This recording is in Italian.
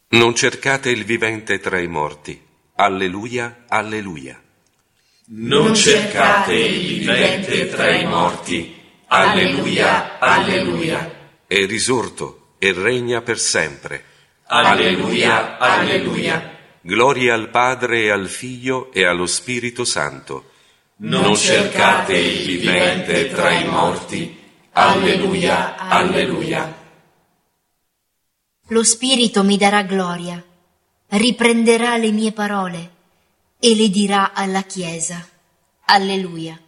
Non cercate il vivente tra i morti. Alleluia, alleluia. Non cercate il vivente tra i morti. Alleluia, alleluia. È risorto e regna per sempre. Alleluia, alleluia. Gloria al Padre e al Figlio e allo Spirito Santo. Non cercate il vivente tra i morti. Alleluia, alleluia. Lo Spirito mi darà gloria, riprenderà le mie parole e le dirà alla Chiesa. Alleluia.